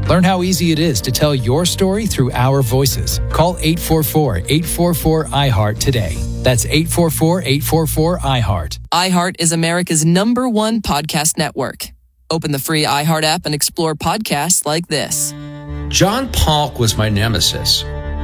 Learn how easy it is to tell your story through our voices. Call 844-844-iHeart today. That's 844-844-iHeart. iHeart is America's #1 podcast network. Open the free iHeart app and explore podcasts like this. John Polk was my nemesis.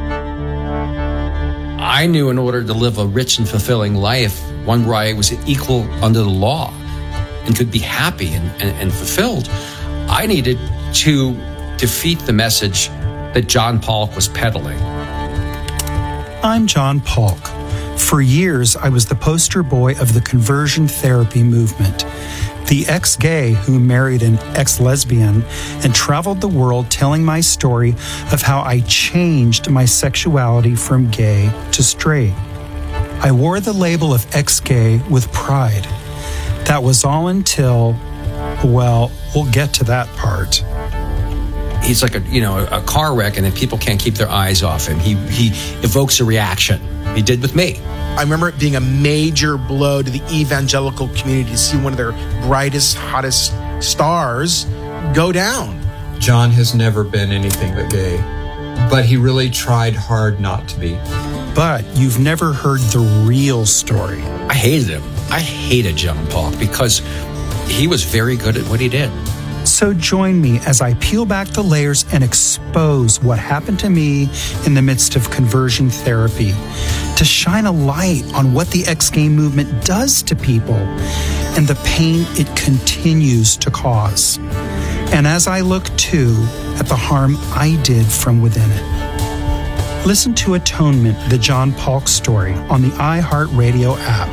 I knew in order to live a rich and fulfilling life, one where I was equal under the law and could be happy and fulfilled, I needed to defeat the message that John Polk was peddling. I'm John Polk. For years, I was the poster boy of the conversion therapy movement. The ex-gay who married an ex-lesbian and traveled the world telling my story of how I changed my sexuality from gay to straight. I wore the label of ex-gay with pride. That was all until, well, we'll get to that part. He's like a car wreck, and then people can't keep their eyes off him. He evokes a reaction. He did with me. I remember it being a major blow to the evangelical community to see one of their brightest, hottest stars go down. John has never been anything but gay, but he really tried hard not to be. But you've never heard the real story. I hated him. I hated John Polk because he was very good at what he did. So join me as I peel back the layers and expose what happened to me in the midst of conversion therapy, to shine a light on what the ex-gay movement does to people and the pain it continues to cause. And as I look too at the harm I did from within it. Listen to Atonement, the John Polk story on the iHeartRadio app.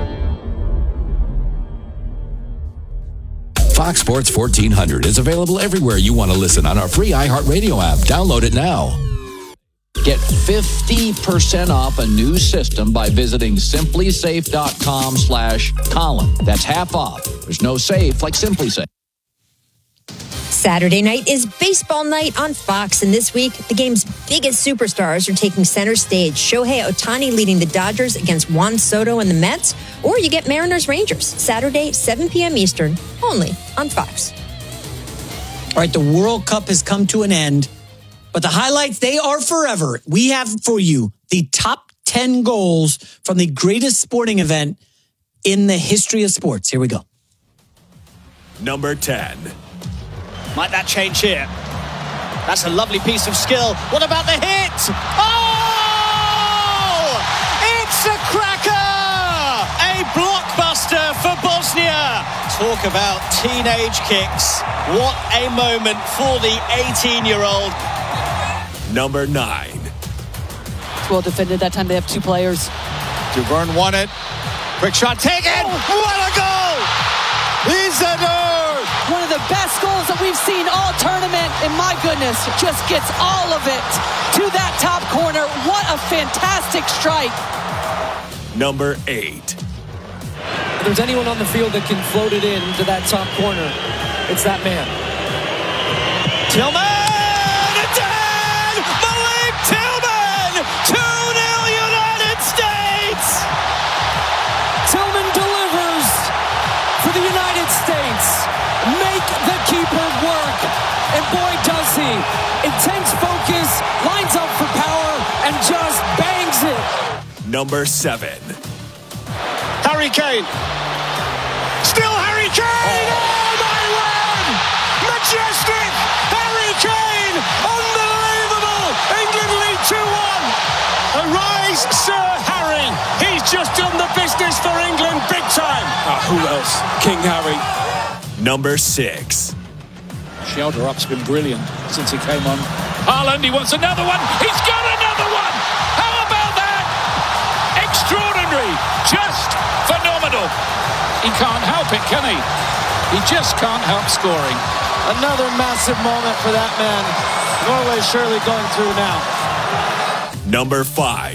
Fox Sports 1400 is available everywhere you want to listen on our free iHeartRadio app. Download it now. Get 50% off a new system by visiting simplysafe.com/Colin. That's half off. There's no safe like SimpliSafe. Saturday night is baseball night on Fox, and this week, the game's biggest superstars are taking center stage. Shohei Ohtani leading the Dodgers against Juan Soto and the Mets, or you get Mariners-Rangers, Saturday, 7 p.m. Eastern, only on Fox. All right, the World Cup has come to an end, but the highlights, they are forever. We have for you the top 10 goals from the greatest sporting event in the history of sports. Here we go. Number 10. Might that change here? That's a lovely piece of skill. What about the hit? Oh! It's a cracker! A blockbuster for Bosnia. Talk about teenage kicks. What a moment for the 18-year-old. Number 9. Well defended. That time they have two players. Duvern won it. Quick shot taken. Oh. What a goal! Isidore! One of the best goals that we've seen all tournament, and my goodness, just gets all of it to that top corner. What a fantastic strike. Number 8. If there's anyone on the field that can float it in to that top corner, it's that man. Tillman! It's in! Malik Tillman! 2-0 United States! Tillman delivers for the United States. Make the keeper work. And boy, does he. Intense focus, lines up for power, and just bangs it. Number 7. Harry Kane. Still Harry Kane! Oh, my word! Majestic! Harry Kane! Unbelievable! England lead 2-1. Arise, Sir Harry. He's just done the business for England big time. Who else? King Harry. Number 6. Shelter up's been brilliant since he came on. Haaland, he wants another one. He's got another one. How about that? Extraordinary. Just phenomenal. He can't help it, can he? He just can't help scoring. Another massive moment for that man. Norway surely going through now. Number 5.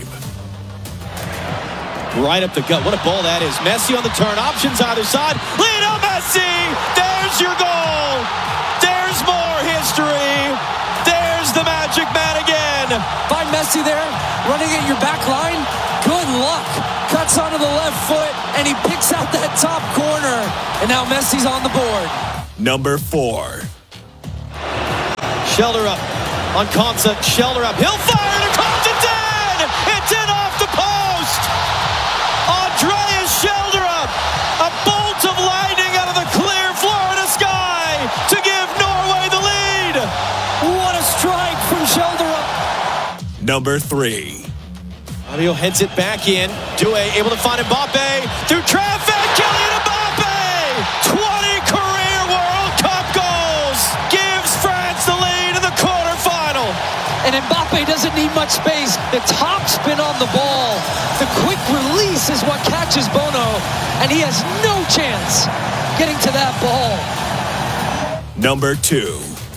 Right up the gut. What a ball that is. Messi on the turn. Options either side. Lionel Messi! There's your goal! There's more history! There's the magic man again! Find Messi there, running at your back line. Good luck. Cuts onto the left foot, and he picks out that top corner. And now Messi's on the board. Number 4. Schelderup on Konsa. Schelderup, he'll fire and Konsa's in! It's in off the post! Andreas Schelderup, a bolt of lightning out of the clear Florida sky to give Norway the lead! What a strike from Schelderup! Number 3. Fabio heads it back in. Doué able to find Mbappe through traffic. Kylian Mbappe! 20 career World Cup goals! Gives France the lead in the quarterfinal. And Mbappe doesn't need much space. The top spin on the ball. The quick release is what catches Bono. And he has no chance getting to that ball. Number 2.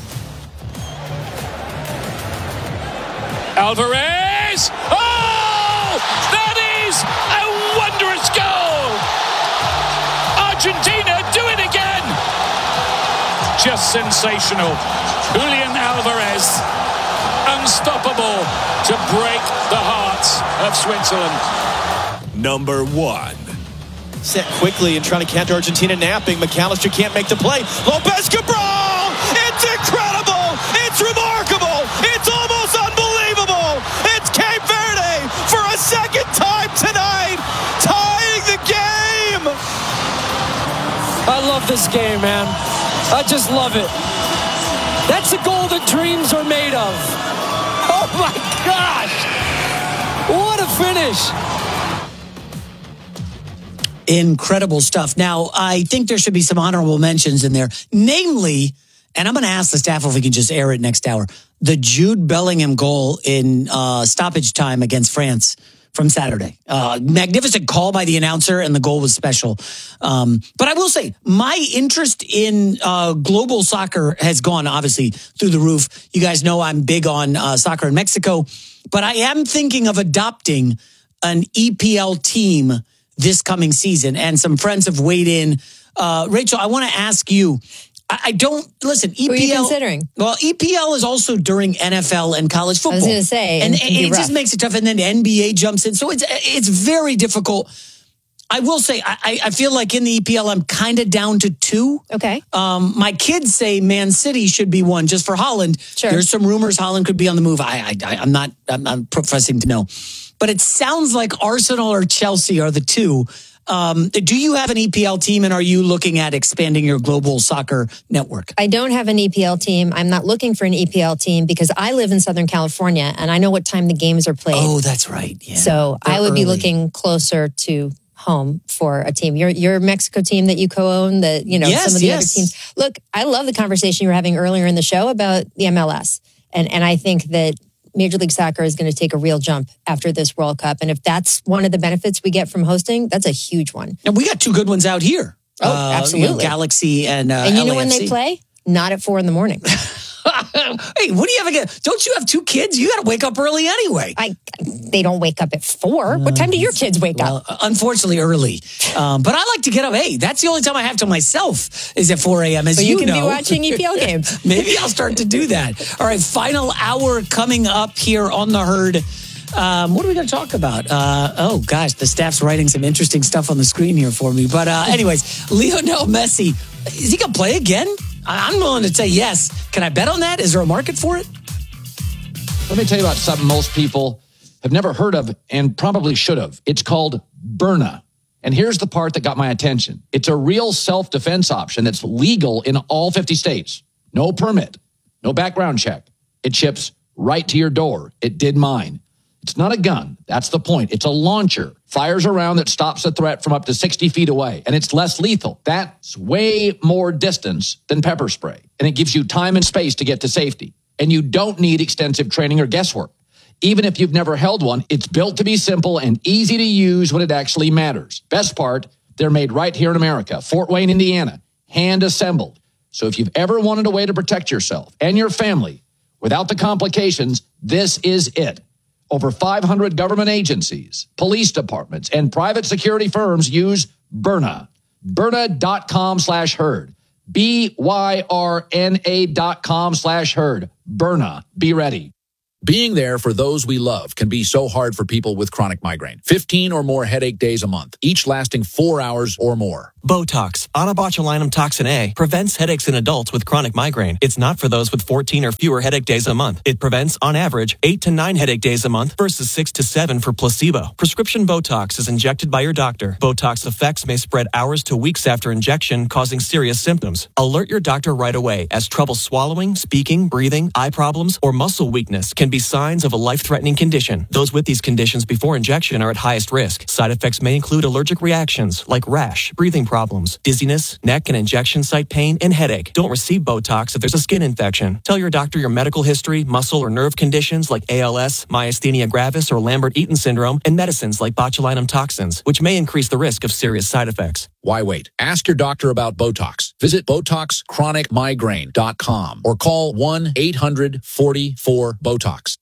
Alvarez! Oh! That is a wondrous goal! Argentina do it again! Just sensational. Julian Alvarez, unstoppable to break the hearts of Switzerland. Number 1. Set quickly and trying to counter Argentina napping. McAllister can't make the play. Lopez Cabral! It's incredible! It's remarkable! It's almost unbelievable! It's Cape Verde for a second time tonight, tying the game! I love this game, man. I just love it. That's a goal that dreams are made of. Oh my gosh! What a finish! Incredible stuff. Now, I think there should be some honorable mentions in there. Namely, and I'm going to ask the staff if we can just air it next hour, the Jude Bellingham goal in stoppage time against France from Saturday. Magnificent call by the announcer, and the goal was special. But I will say, my interest in global soccer has gone, obviously, through the roof. You guys know I'm big on soccer in Mexico, but I am thinking of adopting an EPL team this coming season, and some friends have weighed in. Rachel, I want to ask you, I don't, listen, EPL. Who are you considering? Well, EPL is also during NFL and college football. I was going to say. And it just makes it tough, and then the NBA jumps in. So it's very difficult. I will say, I feel like in the EPL, I'm kind of down to 2. Okay. My kids say Man City should be 1 just for Holland. Sure. There's some rumors Holland could be on the move. I'm professing to know. But it sounds like Arsenal or Chelsea are the 2. Do you have an EPL team, and are you looking at expanding your global soccer network? I don't have an EPL team. I'm not looking for an EPL team because I live in Southern California and I know what time the games are played. Oh, that's right. Yeah. So I would be looking closer to home for a team. Your Mexico team that you co-own, some of the other teams. Look, I love the conversation you were having earlier in the show about the MLS. And I think that Major League Soccer is going to take a real jump after this World Cup. And if that's one of the benefits we get from hosting, that's a huge one. And we got 2 good ones out here. Oh, absolutely. Galaxy and And you know LAFC. when they play? Not at 4 a.m. Hey, what do you have again? Don't you have 2 kids? You got to wake up early anyway. They don't wake up at 4. What time do your kids wake up? Unfortunately, early. But I like to get up. Hey, that's the only time I have to myself is at 4 a.m. As you can be watching EPL games. Maybe I'll start to do that. All right, final hour coming up here on The Herd. What are we going to talk about? Oh, gosh, the staff's writing some interesting stuff on the screen here for me. But anyways, Lionel Messi, is he going to play again? I'm willing to say yes. Can I bet on that? Is there a market for it? Let me tell you about something most people have never heard of and probably should have. It's called Byrna. And here's the part that got my attention. It's a real self-defense option that's legal in all 50 states. No permit, no background check. It ships right to your door. It did mine. It's not a gun. That's the point. It's a launcher. Fires a round that stops a threat from up to 60 feet away. And it's less lethal. That's way more distance than pepper spray. And it gives you time and space to get to safety. And you don't need extensive training or guesswork. Even if you've never held one, it's built to be simple and easy to use when it actually matters. Best part, they're made right here in America, Fort Wayne, Indiana, hand assembled. So if you've ever wanted a way to protect yourself and your family without the complications, this is it. Over 500 government agencies, police departments, and private security firms use Byrna. Byrna.com/herd. BYRNA.com/herd. Byrna. Be ready. Being there for those we love can be so hard for people with chronic migraine. 15 or more headache days a month, each lasting 4 hours or more. Botox, onabotulinum toxin A, prevents headaches in adults with chronic migraine. It's not for those with 14 or fewer headache days a month. It prevents, on average, 8 to 9 headache days a month versus 6 to 7 for placebo. Prescription Botox is injected by your doctor. Botox effects may spread hours to weeks after injection, causing serious symptoms. Alert your doctor right away, as trouble swallowing, speaking, breathing, eye problems, or muscle weakness can be signs of a life-threatening condition. Those with these conditions before injection are at highest risk. Side effects may include allergic reactions like rash, breathing problems, dizziness, neck and injection site pain, and headache. Don't receive Botox if there's a skin infection. Tell your doctor your medical history, muscle or nerve conditions like ALS, myasthenia gravis, or Lambert-Eaton syndrome, and medicines like botulinum toxins, which may increase the risk of serious side effects. Why wait? Ask your doctor about Botox. Visit BotoxChronicMigraine.com or call 1-800-44-BOTOX.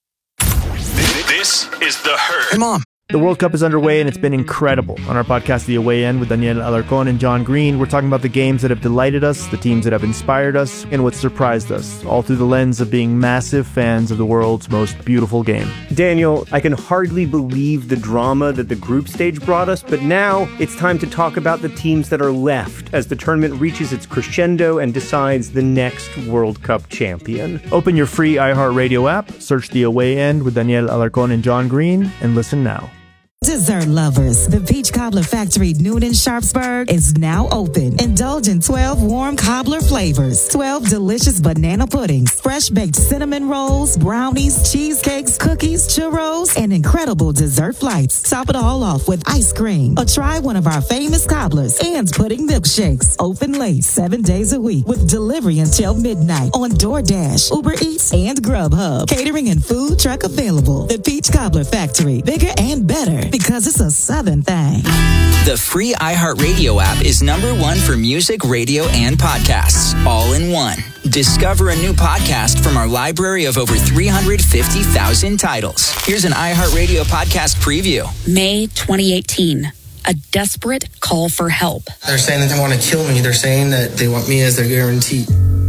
This is The Herd. Hey, Mom. The World Cup is underway and it's been incredible. On our podcast, The Away End, with Daniel Alarcón and John Green, we're talking about the games that have delighted us, the teams that have inspired us, and what surprised us, all through the lens of being massive fans of the world's most beautiful game. Daniel, I can hardly believe the drama that the group stage brought us, but now it's time to talk about the teams that are left as the tournament reaches its crescendo and decides the next World Cup champion. Open your free iHeartRadio app, search The Away End with Daniel Alarcón and John Green, and listen now. Dessert lovers, the Peach Cobbler Factory Noon in Sharpsburg is now open. Indulge in 12 warm cobbler flavors, 12 delicious banana puddings, fresh baked cinnamon rolls, brownies, cheesecakes, cookies, churros, and incredible dessert flights. Top it all off with ice cream. Or try one of our famous cobblers and pudding milkshakes. Open late 7 days a week with delivery until midnight on DoorDash, Uber Eats, and Grubhub. Catering and food truck available. The Peach Cobbler Factory, bigger and better, because it's a Southern thing. The free iHeartRadio app is #1 for music, radio, and podcasts, all in one. Discover a new podcast from our library of over 350,000 titles. Here's an iHeartRadio podcast preview. May 2018. A desperate call for help. They're saying that they want to kill me. They're saying that they want me as their guarantee.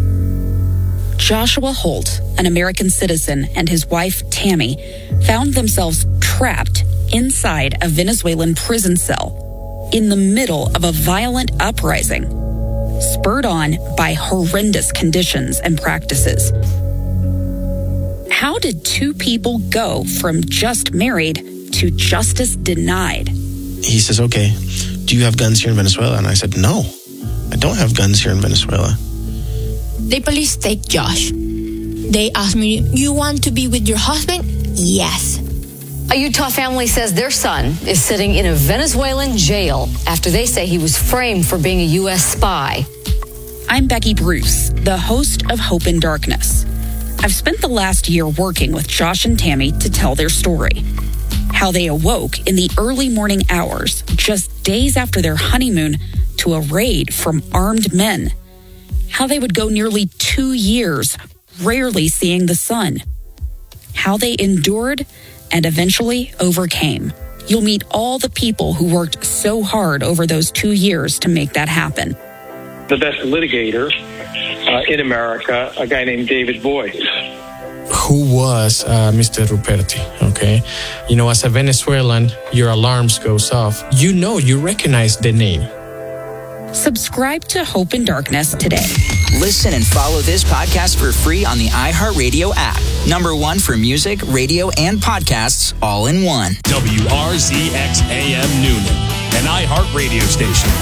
Joshua Holt, an American citizen, and his wife, Tammy, found themselves trapped inside a Venezuelan prison cell in the middle of a violent uprising, spurred on by horrendous conditions and practices. How did two people go from just married to justice denied? He says, okay, do you have guns here in Venezuela? And I said, no, I don't have guns here in Venezuela. The police take Josh. They ask me, you want to be with your husband? Yes. A Utah family says their son is sitting in a Venezuelan jail after they say he was framed for being a U.S. spy. I'm Becky Bruce, the host of Hope in Darkness. I've spent the last year working with Josh and Tammy to tell their story. How they awoke in the early morning hours, just days after their honeymoon, to a raid from armed men. How they would go nearly 2 years, rarely seeing the sun. How they endured and eventually overcame. You'll meet all the people who worked so hard over those 2 years to make that happen. The best litigator in America, a guy named David Boies. Who was Mr. Ruperti, okay? You know, as a Venezuelan, your alarms goes off. You recognize the name. Subscribe to Hope in Darkness today. Listen and follow this podcast for free on the iHeartRadio app. #1 for music, radio, and podcasts, all in one. WRZX AM Noonan, an iHeartRadio station.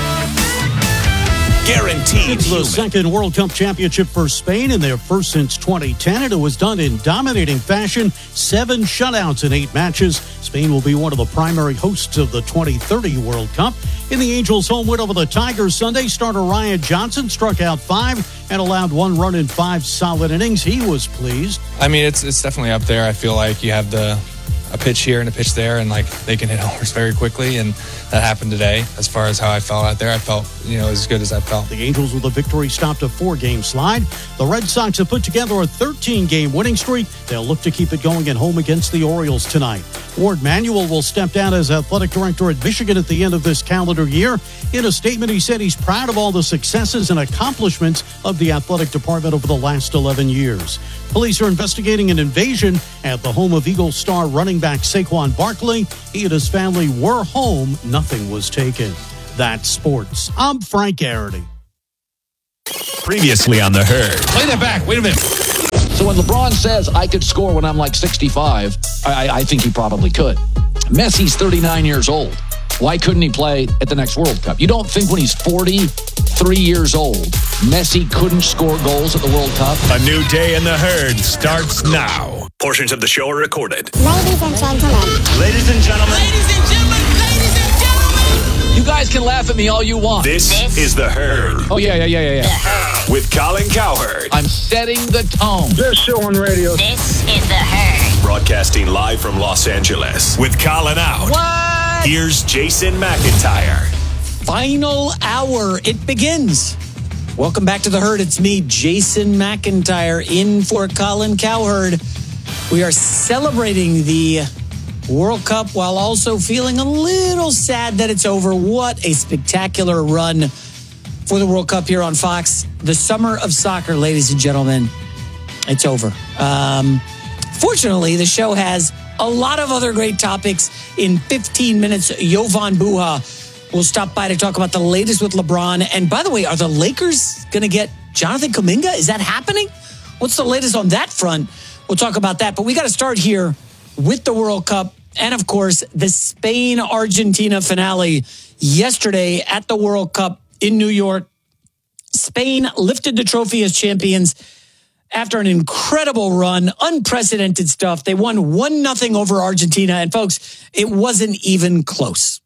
Guaranteed. It's the second World Cup championship for Spain in their first since 2010, and it was done in dominating fashion. 7 shutouts in 8 matches. Spain will be one of the primary hosts of the 2030 World Cup. In the Angels' home win over the Tigers Sunday, starter Ryan Johnson struck out 5 and allowed 1 run in 5 solid innings. He was pleased. I mean, it's definitely up there. I feel like you have a pitch here and a pitch there, and like they can hit homers very quickly, and that happened today. As far as how I felt out there, I felt as good as I felt. The Angels with a victory stopped a 4-game slide. The Red Sox have put together a 13-game winning streak. They'll look to keep it going at home against the Orioles tonight. Ward Manuel will step down as athletic director at Michigan at the end of this calendar year. In a statement, he said he's proud of all the successes and accomplishments of the athletic department over the last 11 years. Police are investigating an invasion at the home of Eagle star running back Saquon Barkley. He and his family were home. Nothing was taken. That's sports. I'm Frank Garrity. Previously on The Herd. Play that back. Wait a minute. So when LeBron says I could score when I'm like 65, I think he probably could. Messi's 39 years old. Why couldn't he play at the next World Cup? You don't think when he's 43 years old, Messi couldn't score goals at the World Cup? A new day in The Herd starts now. Portions of the show are recorded. Ladies and gentlemen. Ladies and gentlemen. Ladies and gentlemen. Ladies and gentlemen. You guys can laugh at me all you want. This is The Herd. Oh, yeah. With Colin Cowherd. I'm setting the tone. Best show on radio. This is The Herd. Broadcasting live from Los Angeles. With Colin out. What? Here's Jason McIntyre. Final hour. It begins. Welcome back to The Herd. It's me, Jason McIntyre, in for Colin Cowherd. We are celebrating the World Cup while also feeling a little sad that it's over. What a spectacular run for the World Cup here on Fox. The summer of soccer, ladies and gentlemen, it's over. Fortunately, the show has a lot of other great topics. In 15 minutes, Jovan Buha will stop by to talk about the latest with LeBron. And by the way, are the Lakers going to get Jonathan Kuminga? Is that happening? What's the latest on that front? We'll talk about that. But we got to start here with the World Cup and, of course, the Spain-Argentina finale yesterday at the World Cup in New York. Spain lifted the trophy as champions after an incredible run, unprecedented stuff. They won 1-0 over Argentina. And, folks, it wasn't even close.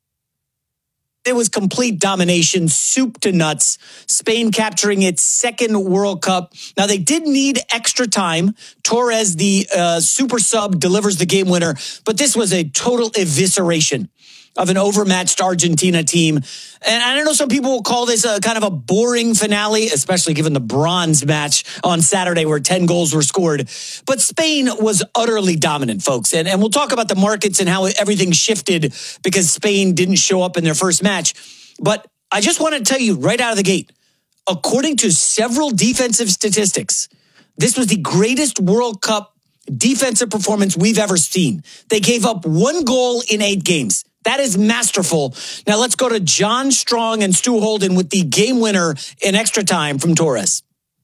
It was complete domination, soup to nuts. Spain capturing its second World Cup. Now, they did need extra time. Torres, the super sub, delivers the game winner. But this was a total evisceration of an overmatched Argentina team. And I know some people will call this a kind of a boring finale, especially given the bronze match on Saturday where 10 goals were scored. But Spain was utterly dominant, folks. And we'll talk about the markets and how everything shifted because Spain didn't show up in their first match. But I just want to tell you right out of the gate, according to several defensive statistics, this was the greatest World Cup defensive performance we've ever seen. They gave up 1 goal in 8 games. That is masterful. Now let's go to John Strong and Stu Holden with the game winner in extra time from Torres.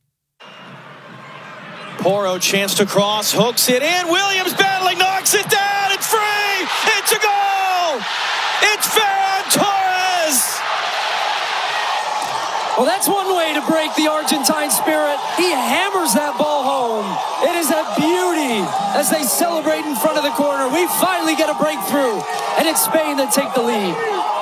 Porro chance to cross, hooks it in. Williams battling, knocks it down. It's free. It's a goal. It's Ferran Torres. Well, that's one way to break the Argentine spirit. He hammers that ball home. It is a beauty as they celebrate in front of the corner. We finally get a breakthrough, and it's Spain that take the lead.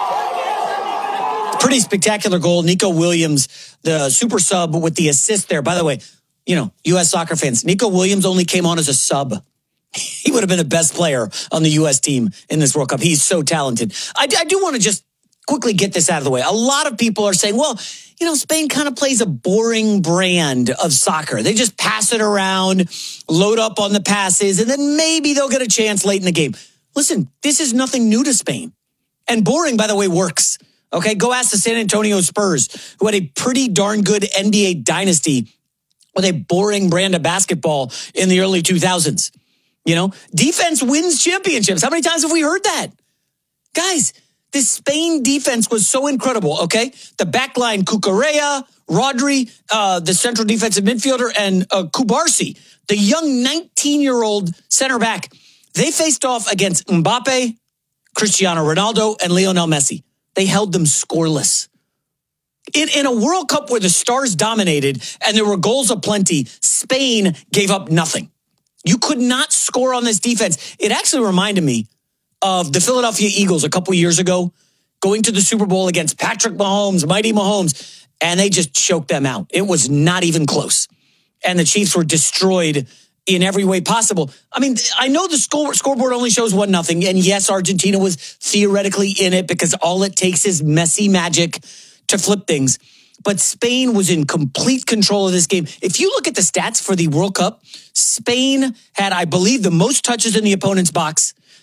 Pretty spectacular goal. Nico Williams, the super sub with the assist there. By the way, you know, U.S. soccer fans, Nico Williams only came on as a sub. He would have been the best player on the U.S. team in this World Cup. He's so talented. I do want to just quickly get this out of the way. A lot of people are saying, well, you know, Spain kind of plays a boring brand of soccer. They just pass it around, load up on the passes, and then maybe they'll get a chance late in the game. Listen, this is nothing new to Spain. And boring, by the way, works. Okay, go ask the San Antonio Spurs, who had a pretty darn good NBA dynasty with a boring brand of basketball in the early 2000s. You know, defense wins championships. How many times have we heard that? Guys, this Spain defense was so incredible, okay? The backline, Cucurella, Rodri, the central defensive midfielder, and Kubarsi, the young 19-year-old center back. They faced off against Mbappe, Cristiano Ronaldo, and Lionel Messi. They held them scoreless. In a World Cup where the stars dominated and there were goals aplenty, Spain gave up nothing. You could not score on this defense. It actually reminded me of the Philadelphia Eagles a couple years ago, going to the Super Bowl against Patrick Mahomes, mighty Mahomes, and they just choked them out. It was not even close. And the Chiefs were destroyed in every way possible. I mean, I know the scoreboard only shows 1-0, and yes, Argentina was theoretically in it because all it takes is Messi magic to flip things. But Spain was in complete control of this game. If you look at the stats for the World Cup, Spain had, I believe, the most touches in the opponent's box,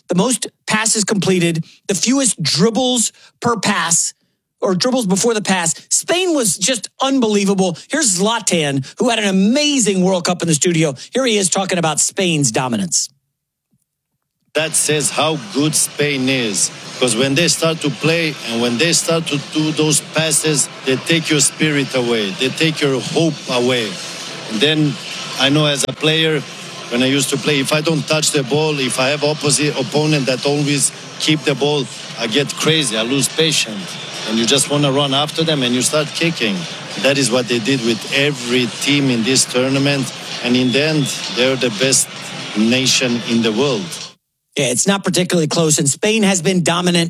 the most passes completed, the fewest dribbles per pass, or dribbles before the pass. Spain was just unbelievable. Here's Zlatan, who had an amazing World Cup in the studio. Here he is talking about Spain's dominance. That says how good Spain is. Because when they start to play and when they start to do those passes, they take your spirit away. They take your hope away. And then I know as a player, when I used to play, if I don't touch the ball, if I have opposite opponent that always keep the ball, I get crazy. I lose patience. And you just want to run after them and you start kicking. That is what they did with every team in this tournament. And in the end, they're the best nation in the world. Yeah, it's not particularly close. And Spain has been dominant,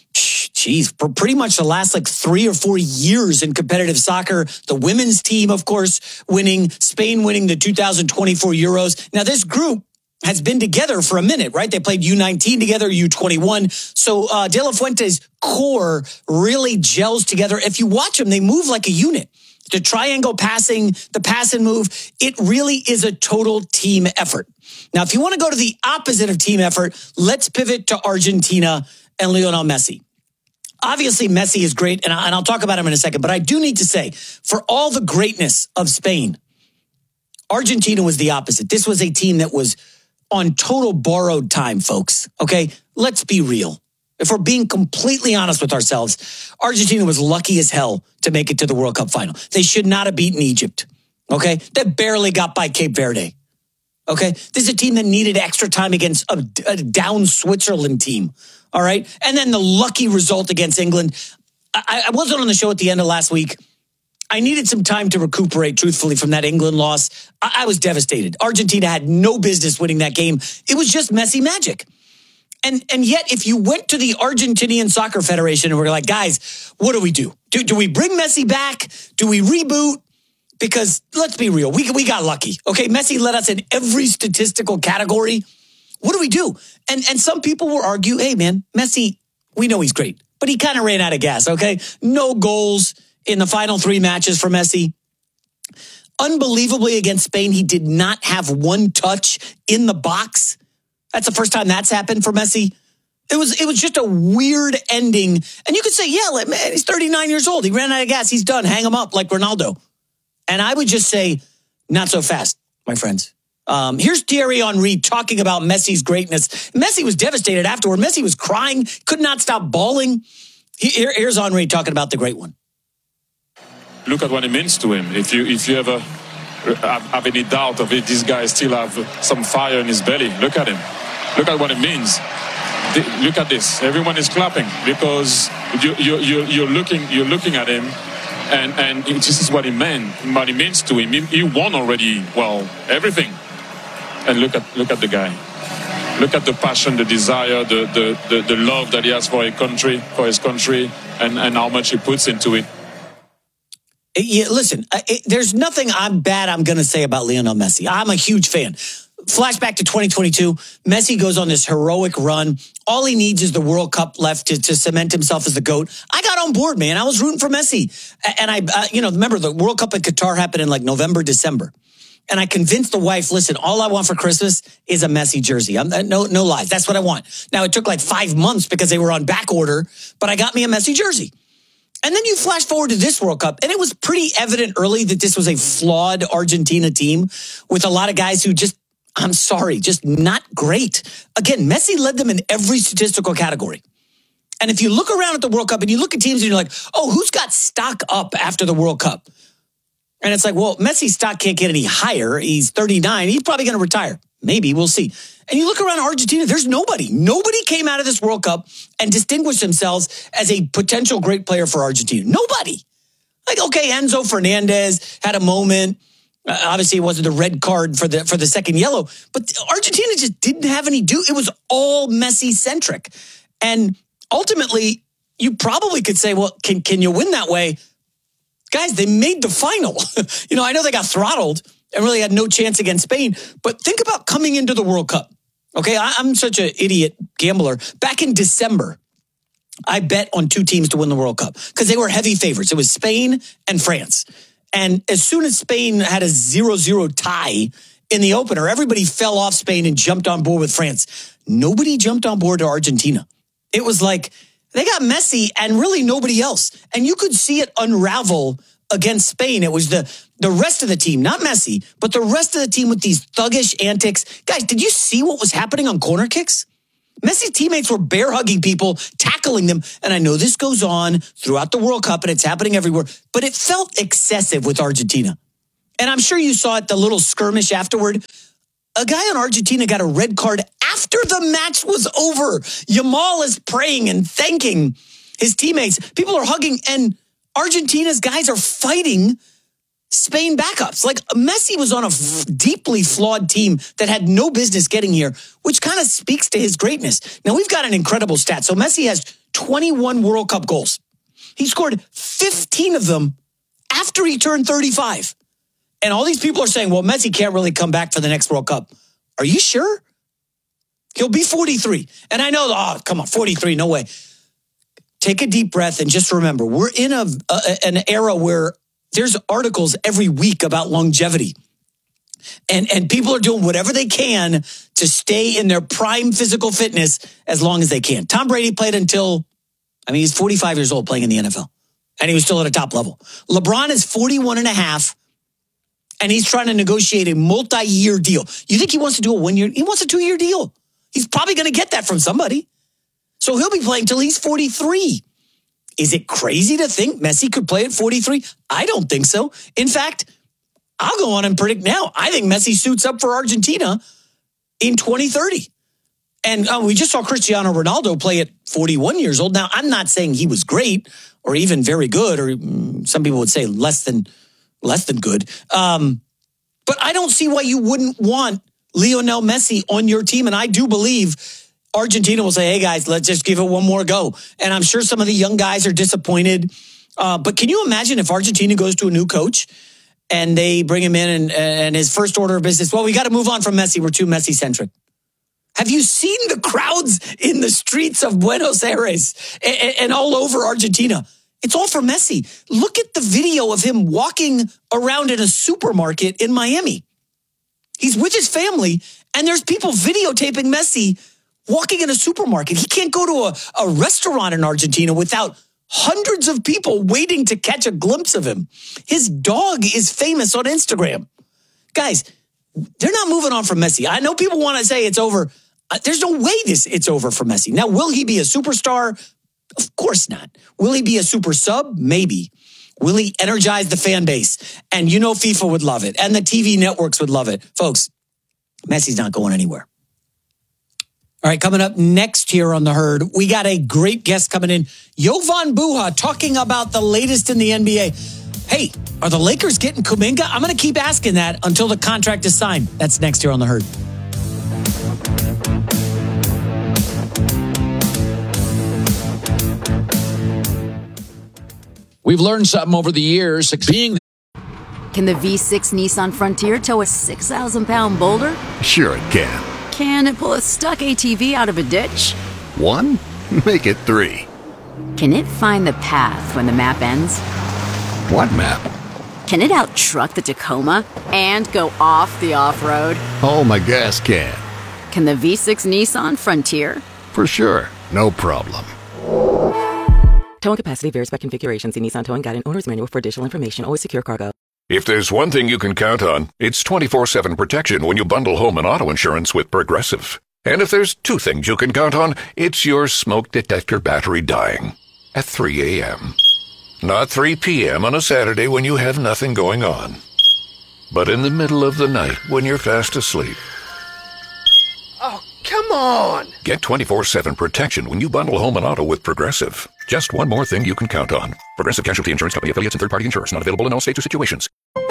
for pretty much the last 3 or 4 years in competitive soccer. The women's team, of course, Spain winning the 2024 Euros. Now, this group has been together for a minute, right? They played U19 together, U21. So De La Fuente's core really gels together. If you watch them, they move like a unit. The triangle passing, the pass and move, it really is a total team effort. Now, if you want to go to the opposite of team effort, let's pivot to Argentina and Lionel Messi. Obviously, Messi is great, and I'll talk about him in a second, but I do need to say, for all the greatness of Spain, Argentina was the opposite. This was a team that was on total borrowed time, folks. Okay, let's be real. If we're being completely honest with ourselves, Argentina was lucky as hell to make it to the World Cup final. They should not have beaten Egypt. Okay, they barely got by Cape Verde. Okay, this is a team that needed extra time against a down Switzerland team. All right, and then the lucky result against England. I wasn't on the show at the end of last week. I needed some time to recuperate, truthfully, from that England loss. I was devastated. Argentina had no business winning that game. It was just Messi magic. And yet, if you went to the Argentinian Soccer Federation and were like, guys, what do we do? Do we bring Messi back? Do we reboot? Because let's be real, we got lucky. Okay, Messi led us in every statistical category. What do we do? And some people will argue, hey, man, Messi, we know he's great, but he kind of ran out of gas, okay? No goals in the final 3 matches for Messi. Unbelievably, against Spain, he did not have one touch in the box. That's the first time that's happened for Messi. It was just a weird ending. And you could say, yeah, man, he's 39 years old. He ran out of gas. He's done. Hang him up like Ronaldo. And I would just say, not so fast, my friends. Here's Thierry Henry talking about Messi's greatness. Messi was devastated afterward. Messi was crying, could not stop bawling. Here's Henry talking about the great one. Look at what it means to him. If you ever have any doubt of it, this guy still have some fire in his belly. Look at him. Look at what it means. Look at this. Everyone is clapping because you're looking at him, and this is what he meant. What it means to him. He won already. Well, everything. And look at the guy. Look at the passion, the desire, the love that he has for his country, and how much he puts into it. Yeah, listen, there's nothing I'm going to say about Lionel Messi. I'm a huge fan. Flashback to 2022, Messi goes on this heroic run. All he needs is the World Cup left to cement himself as the GOAT. I got on board, man. I was rooting for Messi. And remember the World Cup in Qatar happened in November, December. And I convinced the wife, listen, all I want for Christmas is a Messi jersey. No lies. That's what I want. Now, it took 5 months because they were on back order, but I got me a Messi jersey. And then you flash forward to this World Cup, and it was pretty evident early that this was a flawed Argentina team with a lot of guys who just not great. Again, Messi led them in every statistical category. And if you look around at the World Cup and you look at teams and you're like, oh, who's got stock up after the World Cup? And it's like, well, Messi's stock can't get any higher. He's 39. He's probably going to retire. Maybe. We'll see. And you look around Argentina, there's nobody. Nobody came out of this World Cup and distinguished themselves as a potential great player for Argentina. Nobody. Okay, Enzo Fernandez had a moment. Obviously, it wasn't the red card for the second yellow. But Argentina just didn't have any It was all Messi-centric. And ultimately, you probably could say, well, can you win that way? Guys, they made the final. I know they got throttled and really had no chance against Spain. But think about coming into the World Cup. Okay, I'm such an idiot gambler. Back in December, I bet on 2 teams to win the World Cup because they were heavy favorites. It was Spain and France. And as soon as Spain had a 0-0 tie in the opener. Everybody fell off Spain and jumped on board with France. Nobody jumped on board to Argentina. It was like they got Messi and really nobody else. And you could see it unravel against Spain. It was the rest of the team, not Messi, but the rest of the team with these thuggish antics. Guys, did you see what was happening on corner kicks? Messi's teammates were bear hugging people, tackling them. And I know this goes on throughout the World Cup and it's happening everywhere, but it felt excessive with Argentina. And I'm sure you saw it, the little skirmish afterward. A guy on Argentina got a red card after the match was over. Yamal is praying and thanking his teammates. People are hugging, and Argentina's guys are fighting Spain backups. Like, Messi was on a deeply flawed team that had no business getting here, which kind of speaks to his greatness. Now, we've got an incredible stat. So Messi has 21 World Cup goals. He scored 15 of them after he turned 35. And all these people are saying, well, Messi can't really come back for the next World Cup. Are you sure? He'll be 43. And I know, oh, come on, 43, no way. Take a deep breath and just remember, we're in an era where there's articles every week about longevity. And people are doing whatever they can to stay in their prime physical fitness as long as they can. Tom Brady played until, he's 45 years old playing in the NFL. And he was still at a top level. LeBron is 41 and a half. And he's trying to negotiate a multi-year deal. You think he wants to do a 1 year? He wants a 2 year deal. He's probably going to get that from somebody. So he'll be playing till he's 43. Is it crazy to think Messi could play at 43? I don't think so. In fact, I'll go on and predict now. I think Messi suits up for Argentina in 2030. And we just saw Cristiano Ronaldo play at 41 years old. Now, I'm not saying he was great or even very good, or some people would say less than good. But I don't see why you wouldn't want Lionel Messi on your team. And I do believe Argentina will say, hey, guys, let's just give it one more go. And I'm sure some of the young guys are disappointed. But can you imagine if Argentina goes to a new coach and they bring him in and his first order of business, well, we got to move on from Messi. We're too Messi-centric. Have you seen the crowds in the streets of Buenos Aires and all over Argentina? It's all for Messi. Look at the video of him walking around in a supermarket in Miami. He's with his family, and there's people videotaping Messi walking in a supermarket. He can't go to a restaurant in Argentina without hundreds of people waiting to catch a glimpse of him. His dog is famous on Instagram. Guys, they're not moving on from Messi. I know people want to say it's over. There's no way it's over for Messi. Now, will he be a superstar? Of course not. Will he be a super sub? Maybe. Will he energize the fan base? And you know FIFA would love it. And the TV networks would love it. Folks, Messi's not going anywhere. All right, coming up next here on The Herd, we got a great guest coming in. Jovan Buha talking about the latest in the NBA. Hey, are the Lakers getting Kuminga? I'm going to keep asking that until the contract is signed. That's next here on The Herd. We've learned something over the years. Can the V6 Nissan Frontier tow a 6,000-pound boulder? Sure it can. Can it pull a stuck ATV out of a ditch? 1? Make it 3. Can it find the path when the map ends? What map? Can it out-truck the Tacoma and go off the off-road? Oh, my gas can. Can the V6 Nissan Frontier? For sure. No problem. Towing capacity varies by configuration. See Nissan Towing Guide and Owner's Manual for additional information. Always secure cargo. If there's one thing you can count on, it's 24/7 protection when you bundle home and auto insurance with Progressive. And if there's two things you can count on, it's your smoke detector battery dying at 3 a.m. Not 3 p.m. on a Saturday when you have nothing going on, but in the middle of the night when you're fast asleep. Oh, come on! Get 24/7 protection when you bundle home and auto with Progressive. Just one more thing you can count on. Progressive Casualty Insurance Company, affiliates, and third-party insurers. Not available in all states or situations.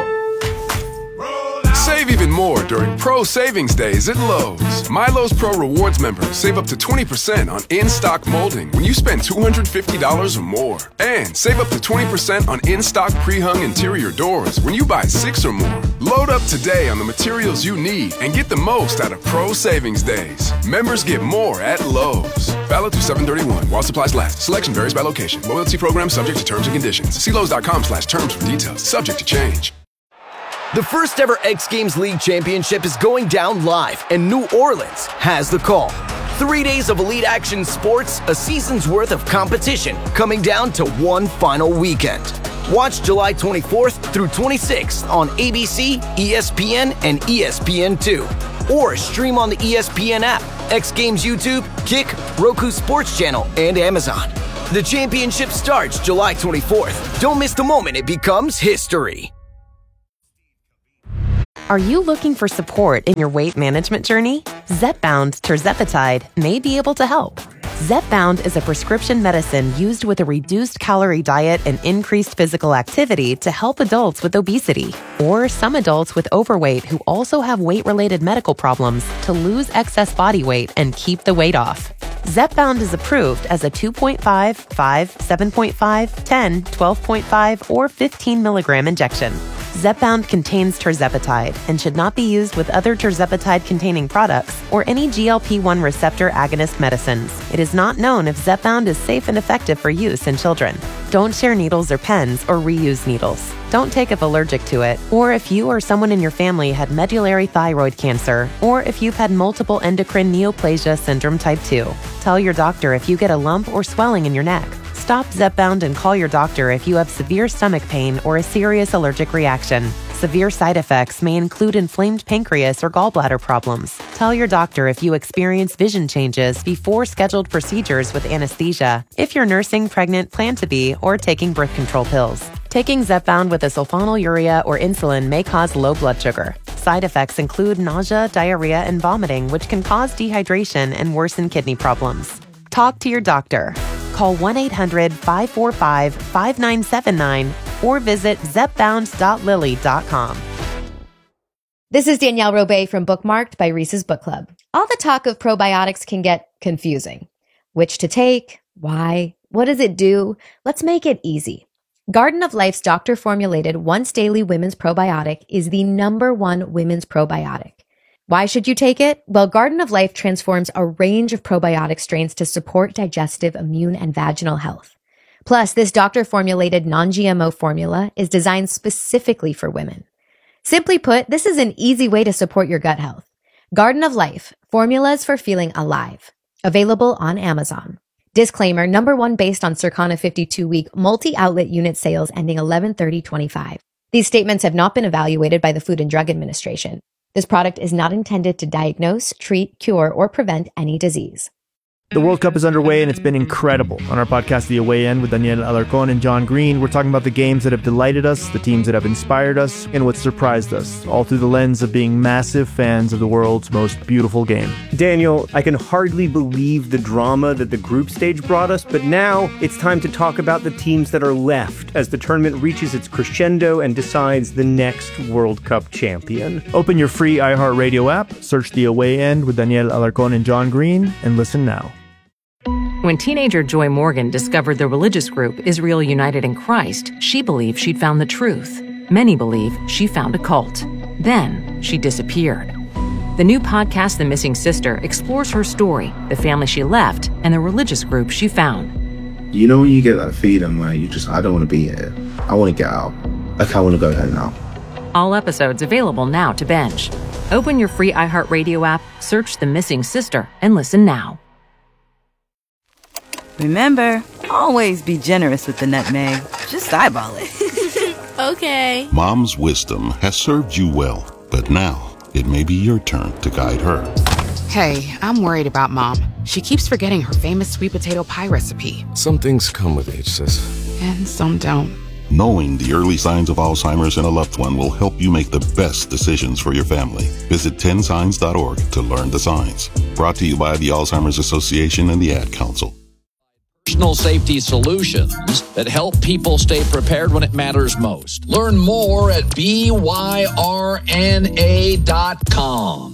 Save even more during Pro Savings Days at Lowe's. MyLowe's Pro Rewards members save up to 20% on in-stock molding when you spend $250 or more. And save up to 20% on in-stock pre-hung interior doors when you buy 6 or more. Load up today on the materials you need and get the most out of Pro Savings Days. Members get more at Lowe's. Valid through 7/31 while supplies last. Selection varies by location. Loyalty program subject to terms and conditions. See Lowe's.com/terms for details. Subject to change. The first ever X Games League Championship is going down live, and New Orleans has the call. 3 days of elite action sports, a season's worth of competition, coming down to one final weekend. Watch July 24th through 26th on ABC, ESPN, and ESPN2. Or stream on the ESPN app, X Games YouTube, Kick, Roku Sports Channel, and Amazon. The championship starts July 24th. Don't miss the moment it becomes history. Are you looking for support in your weight management journey? Zepbound tirzepatide may be able to help. Zepbound is a prescription medicine used with a reduced calorie diet and increased physical activity to help adults with obesity or some adults with overweight who also have weight-related medical problems to lose excess body weight and keep the weight off. Zepbound is approved as a 2.5, 5, 7.5, 10, 12.5, or 15 milligram injection. Zepbound contains tirzepatide and should not be used with other tirzepatide-containing products or any GLP-1 receptor agonist medicines. It is not known if Zepbound is safe and effective for use in children. Don't share needles or pens or reuse needles. Don't take if allergic to it, or if you or someone in your family had medullary thyroid cancer, or if you've had multiple endocrine neoplasia syndrome type 2. Tell your doctor if you get a lump or swelling in your neck. Stop Zepbound and call your doctor if you have severe stomach pain or a serious allergic reaction. Severe side effects may include inflamed pancreas or gallbladder problems. Tell your doctor if you experience vision changes before scheduled procedures with anesthesia, if you're nursing, pregnant, plan to be, or taking birth control pills. Taking Zepbound with a sulfonylurea or insulin may cause low blood sugar. Side effects include nausea, diarrhea, and vomiting, which can cause dehydration and worsen kidney problems. Talk to your doctor. Call 1-800-545-5979 or visit zepbound.lilly.com. This is Danielle Robay from Bookmarked by Reese's Book Club. All the talk of probiotics can get confusing. Which to take? Why? What does it do? Let's make it easy. Garden of Life's doctor-formulated once-daily women's probiotic is the #1 women's probiotic. Why should you take it? Well, Garden of Life transforms a range of probiotic strains to support digestive, immune, and vaginal health. Plus, this doctor-formulated non-GMO formula is designed specifically for women. Simply put, this is an easy way to support your gut health. Garden of Life, formulas for feeling alive. Available on Amazon. Disclaimer, #1 based on Circana 52-week multi-outlet unit sales ending 11/30/25. These statements have not been evaluated by the Food and Drug Administration. This product is not intended to diagnose, treat, cure, or prevent any disease. The World Cup is underway and it's been incredible. On our podcast, The Away End, with Daniel Alarcón and John Green, we're talking about the games that have delighted us, the teams that have inspired us, and what surprised us, all through the lens of being massive fans of the world's most beautiful game. Daniel, I can hardly believe the drama that the group stage brought us, but now it's time to talk about the teams that are left as the tournament reaches its crescendo and decides the next World Cup champion. Open your free iHeartRadio app, search The Away End with Daniel Alarcón and John Green, and listen now. When teenager Joy Morgan discovered the religious group Israel United in Christ, she believed she'd found the truth. Many believe she found a cult. Then she disappeared. The new podcast, The Missing Sister, explores her story, the family she left, and the religious group she found. You know when you get that feeling where I don't want to be here. I want to get out. Like, I want to go home now. All episodes available now to binge. Open your free iHeartRadio app, search The Missing Sister, and listen now. Remember, always be generous with the nutmeg. Just eyeball it. Okay. Mom's wisdom has served you well, but now it may be your turn to guide her. Hey, I'm worried about Mom. She keeps forgetting her famous sweet potato pie recipe. Some things come with age, sis. And some don't. Knowing the early signs of Alzheimer's in a loved one will help you make the best decisions for your family. Visit 10signs.org to learn the signs. Brought to you by the Alzheimer's Association and the Ad Council. Personal safety solutions that help people stay prepared when it matters most. Learn more at byrna.com.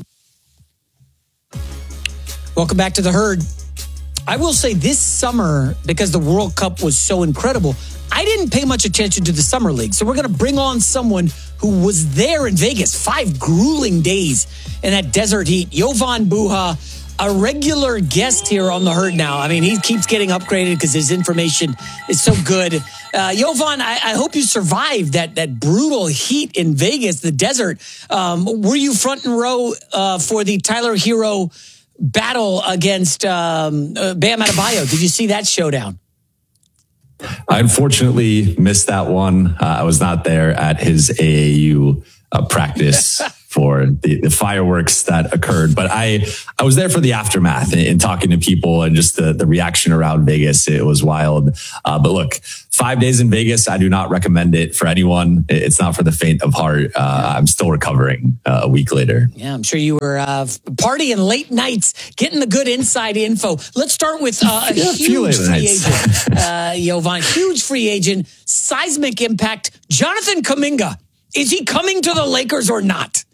Welcome back to The Herd. I will say this summer, because the World Cup was so incredible, I didn't pay much attention to the Summer League. So we're going to bring on someone who was there in Vegas 5 grueling days in that desert heat. Jovan Buha, a regular guest here on The Herd now. I mean, he keeps getting upgraded because his information is so good. Jovan, I hope you survived that brutal heat in Vegas, the desert. Were you front and row for the Tyler Hero battle against Bam Adebayo? Did you see that showdown? I unfortunately missed that one. I was not there at his AAU practice for the fireworks that occurred, but I was there for the aftermath and talking to people and just the reaction around Vegas. It was wild. But look, 5 days in Vegas, I do not recommend it for anyone. It's not for the faint of heart. I'm still recovering a week later. Yeah, I'm sure you were partying late nights, getting the good inside info. Let's start with a huge free agent, Jovan. Huge free agent, seismic impact. Jonathan Kuminga. Is he coming to the Lakers or not?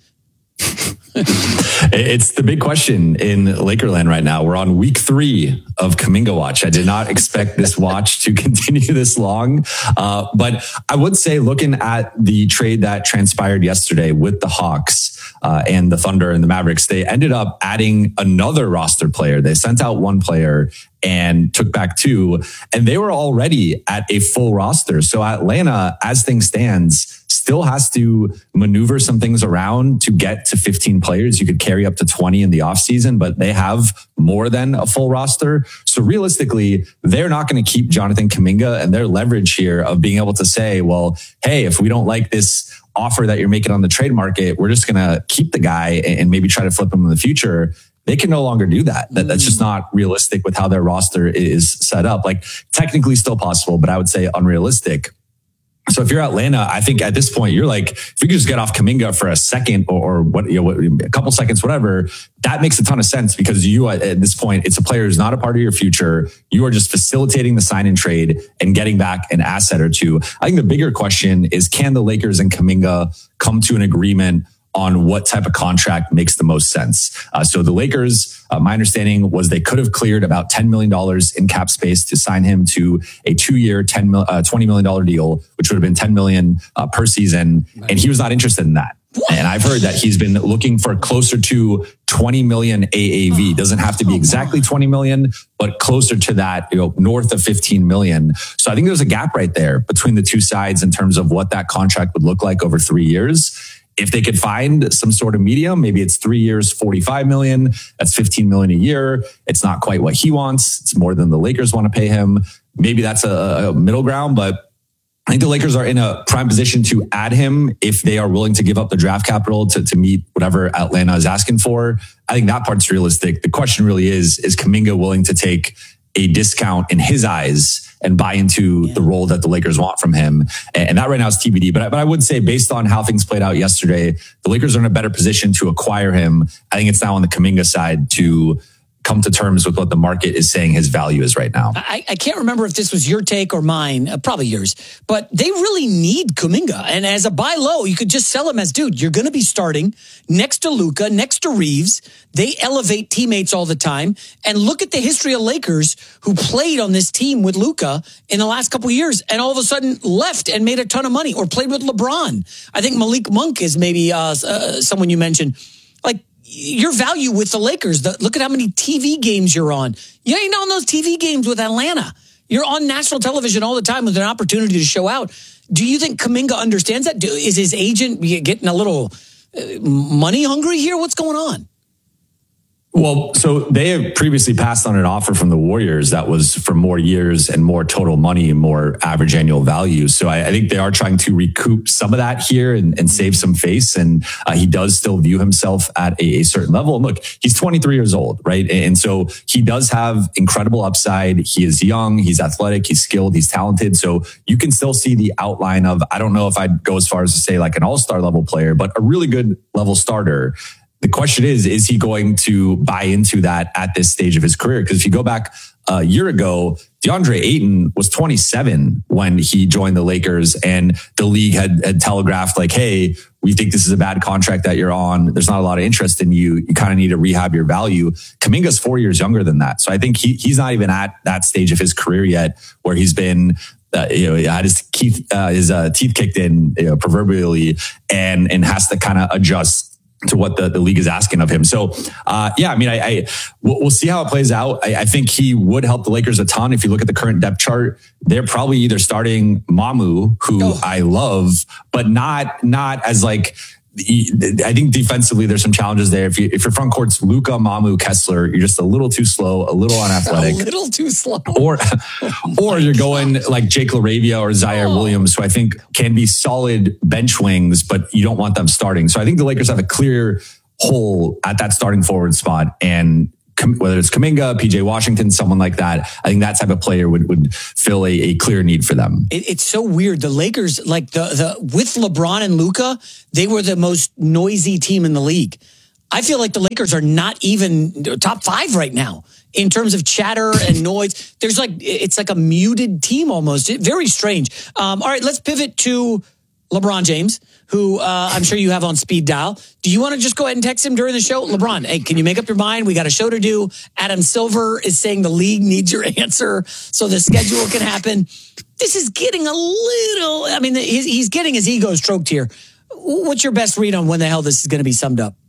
It's the big question in Lakerland right now. We're on week 3 of Kuminga watch. I did not expect this watch to continue this long. But I would say, looking at the trade that transpired yesterday with the Hawks and the Thunder and the Mavericks, they ended up adding another roster player. They sent out one player and took back 2, and they were already at a full roster. So Atlanta, as things stands, still has to maneuver some things around to get to 15 players. You could carry up to 20 in the offseason, but they have more than a full roster. So realistically, they're not going to keep Jonathan Kuminga, and their leverage here of being able to say, well, hey, if we don't like this offer that you're making on the trade market, we're just going to keep the guy and maybe try to flip him in the future. They can no longer do that. That's just not realistic with how their roster is set up. Like, technically still possible, but I would say unrealistic. So if you're Atlanta, I think at this point, you're like, if you could just get off Kuminga for a second or a couple seconds, whatever, that makes a ton of sense, because you, at this point, it's a player who's not a part of your future. You are just facilitating the sign and trade and getting back an asset or two. I think the bigger question is, can the Lakers and Kuminga come to an agreement on what type of contract makes the most sense? So the Lakers, my understanding was they could have cleared about $10 million in cap space to sign him to a 2-year, $20 million deal, which would have been $10 million per season. And he was not interested in that. And I've heard that he's been looking for closer to 20 million AAV. Doesn't have to be exactly 20 million, but closer to that, north of 15 million. So I think there's a gap right there between the two sides in terms of what that contract would look like over 3 years. If they could find some sort of medium, maybe it's 3 years, 45 million. That's 15 million a year. It's not quite what he wants. It's more than the Lakers want to pay him. Maybe that's a middle ground, but I think the Lakers are in a prime position to add him if they are willing to give up the draft capital to meet whatever Atlanta is asking for. I think that part's realistic. The question really is Kuminga willing to take a discount in his eyes and buy into the role that the Lakers want from him? And that right now is TBD. But I would say, based on how things played out yesterday, the Lakers are in a better position to acquire him. I think it's now on the Kuminga side to come to terms with what the market is saying his value is right now. I can't remember if this was your take or mine, probably yours, but they really need Kuminga. And as a buy low, you could just sell him as, dude, you're going to be starting next to Luka, next to Reeves. They elevate teammates all the time. And look at the history of Lakers who played on this team with Luka in the last couple of years and all of a sudden left and made a ton of money, or played with LeBron. I think Malik Monk is maybe someone you mentioned. Like, your value with the Lakers, look at how many TV games you're on. You ain't on those TV games with Atlanta. You're on national television all the time with an opportunity to show out. Do you think Kuminga understands that? Is his agent getting a little money hungry here? What's going on? Well, so they have previously passed on an offer from the Warriors that was for more years and more total money, more average annual value. So I think they are trying to recoup some of that here and save some face. And he does still view himself at a certain level. And look, he's 23 years old, right? And so he does have incredible upside. He is young, he's athletic, he's skilled, he's talented. So you can still see the outline of, I don't know if I'd go as far as to say like an all-star level player, but a really good level starter. The question is he going to buy into that at this stage of his career? Because if you go back a year ago, DeAndre Ayton was 27 when he joined the Lakers, and the league had telegraphed like, hey, we think this is a bad contract that you're on. There's not a lot of interest in you. You kind of need to rehab your value. Kuminga's 4 years younger than that. So I think he's not even at that stage of his career yet where he's been had his teeth kicked in, proverbially, and has to kind of adjust to what the league is asking of him. So, yeah, I mean, we'll see how it plays out. I think he would help the Lakers a ton. If you look at the current depth chart, they're probably either starting Mamu, who I love, but not as like, I think defensively there's some challenges there. If your front court's Luka, Mamu, Kessler, you're just a little too slow, a little unathletic. A little too slow. Or you're going like Jake LaRavia or Zaire Williams, who I think can be solid bench wings, but you don't want them starting. So I think the Lakers have a clear hole at that starting forward spot. And whether it's Kuminga, PJ Washington, someone like that, I think that type of player would fill a clear need for them. It's so weird. The Lakers, like the with LeBron and Luka, they were the most noisy team in the league. I feel like the Lakers are not even top 5 right now in terms of chatter and noise. It's like a muted team almost. Very strange. All right, let's pivot to LeBron James, who I'm sure you have on speed dial. Do you want to just go ahead and text him during the show? LeBron, hey, can you make up your mind? We got a show to do. Adam Silver is saying the league needs your answer so the schedule can happen. This is getting a little, I mean, he's getting his ego stroked here. What's your best read on when the hell this is going to be summed up?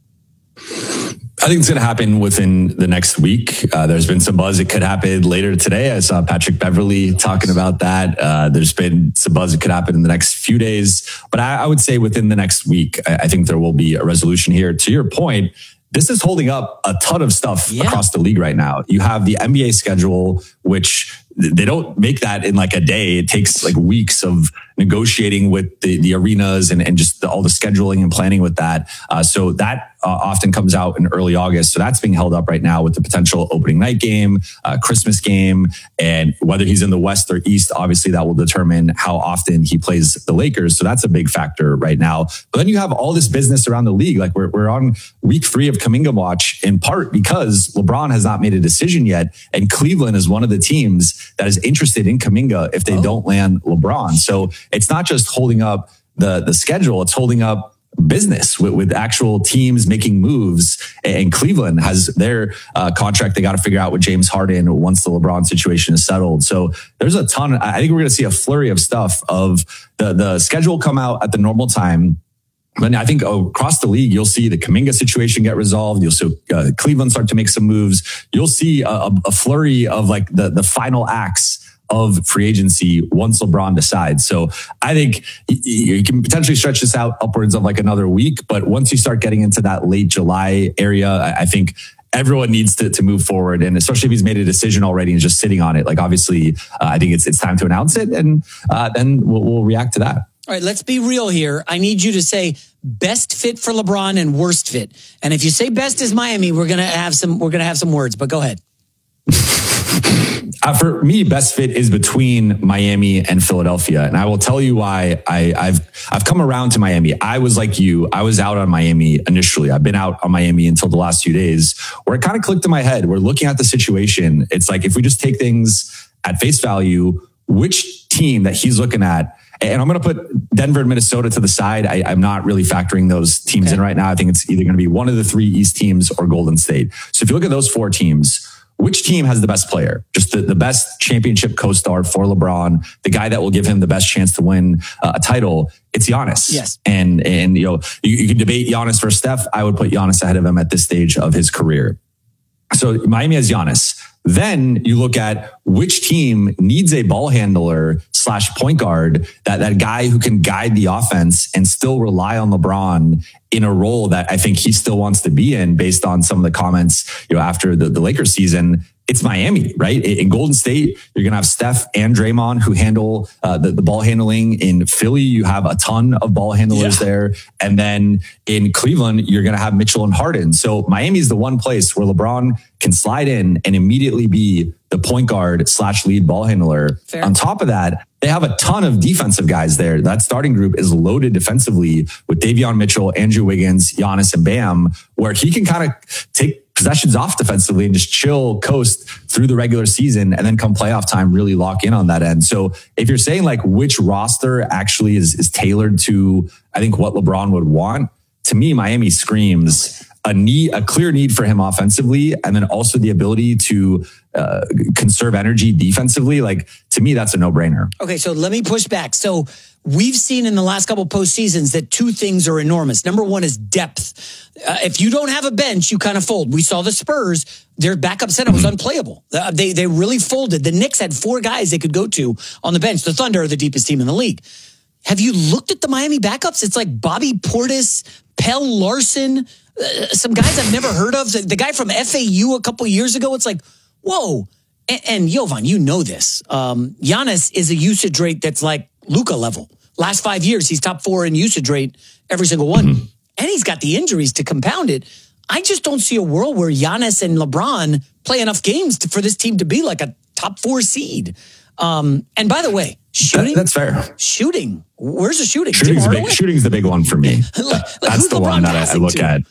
I think it's going to happen within the next week. There's been some buzz. It could happen later today. I saw Patrick Beverley talking about that. There's been some buzz. It could happen in the next few days. But I would say within the next week, I think there will be a resolution here. To your point, this is holding up a ton of stuff across the league right now. You have the NBA schedule, which they don't make that in like a day. It takes like weeks of negotiating with the arenas and just all the scheduling and planning with that. So that often comes out in early August. So that's being held up right now with the potential opening night game, Christmas game, and whether he's in the West or East, obviously that will determine how often he plays the Lakers. So that's a big factor right now. But then you have all this business around the league. Like we're on week 3 of Kuminga Watch in part because LeBron has not made a decision yet. And Cleveland is one of the teams that is interested in Kuminga if they don't land LeBron. So it's not just holding up the schedule, it's holding up business with actual teams making moves. And Cleveland has their contract they got to figure out with James Harden once the LeBron situation is settled. So there's a ton. I think we're going to see a flurry of stuff of the schedule come out at the normal time. But I think across the league, you'll see the Kuminga situation get resolved. You'll see Cleveland start to make some moves. You'll see a flurry of like the final acts of free agency once LeBron decides. So I think you can potentially stretch this out upwards of like another week. But once you start getting into that late July area, I think everyone needs to move forward. And especially if he's made a decision already and just sitting on it, like obviously I think it's time to announce it. And then we'll react to that. All right, let's be real here. I need you to say best fit for LeBron and worst fit. And if you say best is Miami, we're gonna have some words. But go ahead. For me, best fit is between Miami and Philadelphia. And I will tell you why I've come around to Miami. I was like you. I was out on Miami initially. I've been out on Miami until the last few days where it kind of clicked in my head. We're looking at the situation. It's like, if we just take things at face value, which team that he's looking at, and I'm going to put Denver and Minnesota to the side. I'm not really factoring those teams in right now. I think it's either going to be one of the 3 East teams or Golden State. So if you look at those 4 teams, which team has the best player? Just the best championship co-star for LeBron, the guy that will give him the best chance to win a title. It's Giannis. Yes. And you know, you can debate Giannis versus Steph. I would put Giannis ahead of him at this stage of his career. So Miami has Giannis. Then you look at which team needs a ball handler / point guard, that guy who can guide the offense and still rely on LeBron in a role that I think he still wants to be in based on some of the comments, you know, after the Lakers season. It's Miami, right? In Golden State, you're going to have Steph and Draymond who handle the ball handling. In Philly, you have a ton of ball handlers there. And then in Cleveland, you're going to have Mitchell and Harden. So Miami is the one place where LeBron can slide in and immediately be the point guard / lead ball handler. Fair. On top of that, they have a ton of defensive guys there. That starting group is loaded defensively with Davion Mitchell, Andrew Wiggins, Giannis, and Bam, where he can kind of take possessions off defensively and just chill, coast through the regular season, and then come playoff time, really lock in on that end. So if you're saying like which roster actually is tailored to, I think, what LeBron would want, to me, Miami screams a clear need for him offensively, and then also the ability to conserve energy defensively. Like, to me, that's a no-brainer. Okay, so let me push back. So we've seen in the last couple postseasons that two things are enormous. Number one is depth. If you don't have a bench, you kind of fold. We saw the Spurs, their backup center was unplayable. They really folded. The Knicks had 4 guys they could go to on the bench. The Thunder are the deepest team in the league. Have you looked at the Miami backups? It's like Bobby Portis, Pell Larson, some guys I've never heard of. The guy from FAU a couple years ago, it's like, whoa. And Jovan, you know this. Giannis is a usage rate that's like Luka level. Last 5 years, he's top 4 in usage rate, every single one. And he's got the injuries to compound it. I just don't see a world where Giannis and LeBron play enough games for this team to be like a top 4 seed. And by the way, shooting. That's fair. Shooting. Where's the shooting? Shooting's the big one for me. That's the one that I look at.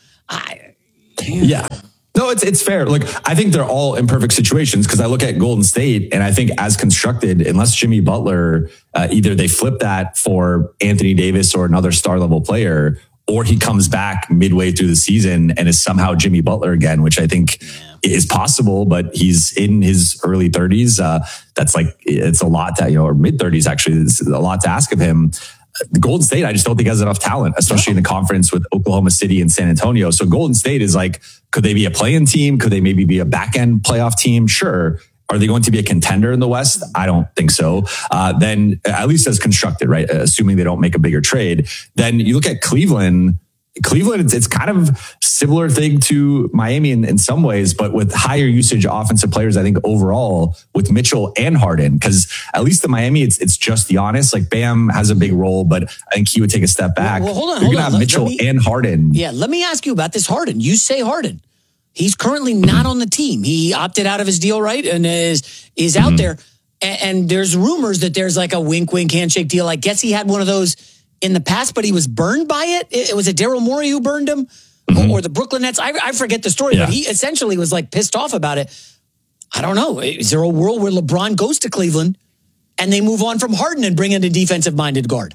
Yeah. No, it's fair. Look, I think they're all imperfect situations because I look at Golden State and I think as constructed, unless Jimmy Butler, either they flip that for Anthony Davis or another star level player, or he comes back midway through the season and is somehow Jimmy Butler again, which I think is possible, but he's in his early 30s. That's like, it's a lot to, or mid 30s, actually. It's a lot to ask of him. The Golden State, I just don't think has enough talent, especially in the conference with Oklahoma City and San Antonio. So Golden State is like, could they be a play-in team? Could they maybe be a back-end playoff team? Sure. Are they going to be a contender in the West? I don't think so. Then at least as constructed, right? Assuming they don't make a bigger trade. Then you look at Cleveland, it's kind of similar thing to Miami in some ways, but with higher usage offensive players, I think overall with Mitchell and Harden, because at least in Miami, it's just Giannis. Like Bam has a big role, but I think he would take a step back. Well, hold on. You're going to have Mitchell and Harden. Yeah, let me ask you about this Harden. You say Harden. He's currently not on the team. He opted out of his deal, right? And is out there. And there's rumors that there's like a wink, handshake deal. I guess he had one of those in the past, but he was burned by it. It was Daryl Morey who burned him, or the Brooklyn Nets. I forget the story, but he essentially was like pissed off about it. I don't know. Is there a world where LeBron goes to Cleveland and they move on from Harden and bring in a defensive-minded guard?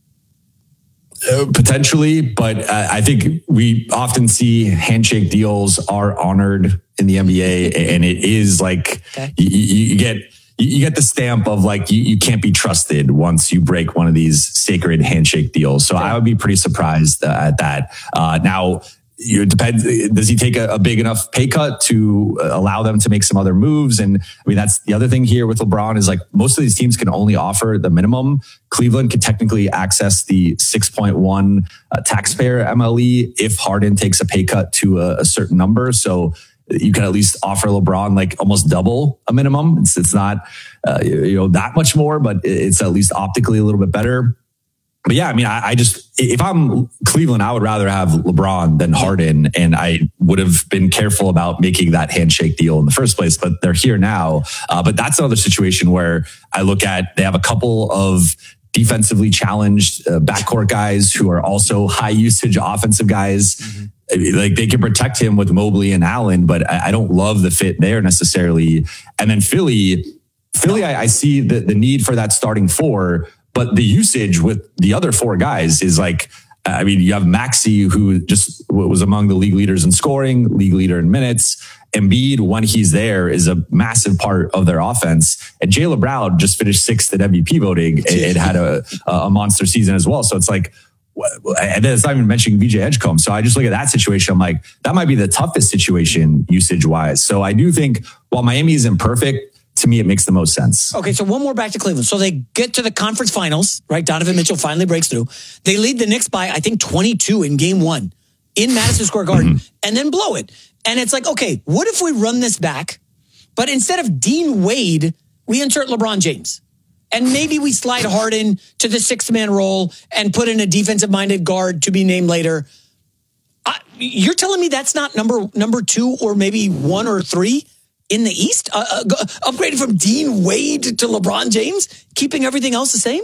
Potentially, but I think we often see handshake deals are honored in the NBA, and it is like you get the stamp of like you can't be trusted once you break one of these sacred handshake deals. So I would be pretty surprised at that. Now, it depends. Does he take a big enough pay cut to allow them to make some other moves? And I mean, that's the other thing here with LeBron is like most of these teams can only offer the minimum. Cleveland could technically access the 6.1 taxpayer MLE if Harden takes a pay cut to a certain number. So you can at least offer LeBron like almost double a minimum. It's not that much more, but it's at least optically a little bit better. But yeah, I mean, I just, if I'm Cleveland, I would rather have LeBron than Harden. And I would have been careful about making that handshake deal in the first place, but they're here now. But that's another situation where I look at, they have a couple of defensively challenged backcourt guys who are also high usage offensive guys. Like they can protect him with Mobley and Allen, but I don't love the fit there necessarily. And then Philly, I see the need for that starting 4. But the usage with the other 4 guys is like, I mean, you have Maxey, who just was among the league leaders in scoring, league leader in minutes. Embiid, when he's there, is a massive part of their offense. And Jaylen Brown just finished 6th at MVP voting. It had a monster season as well. So it's like, and then it's not even mentioning VJ Edgecombe. So I just look at that situation. I'm like, that might be the toughest situation usage wise. So I do think while Miami is imperfect, to me, it makes the most sense. Okay, so one more back to Cleveland. So they get to the conference finals, right? Donovan Mitchell finally breaks through. They lead the Knicks by, I think, 22 in game 1 in Madison Square Garden and then blow it. And it's like, okay, what if we run this back, but instead of Dean Wade, we insert LeBron James? And maybe we slide Harden to the 6th-man role and put in a defensive-minded guard to be named later. You're telling me that's not number 2 or maybe 1 or 3? In the East, upgraded from Dean Wade to LeBron James, keeping everything else the same?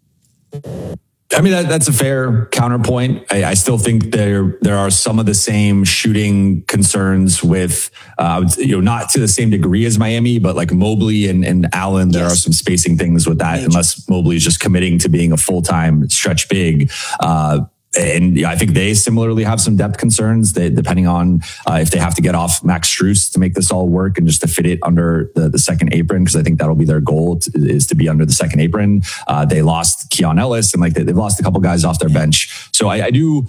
I mean, that's a fair counterpoint. I still think there are some of the same shooting concerns with, not to the same degree as Miami, but like Mobley and Allen, there are some spacing things with that, unless Mobley is just committing to being a full-time stretch big. And I think they similarly have some depth concerns, depending on if they have to get off Max Strus to make this all work and just to fit it under the second apron, because I think that'll be their goal is to be under the second apron. They lost Keon Ellis, and they've lost a couple guys off their bench. So you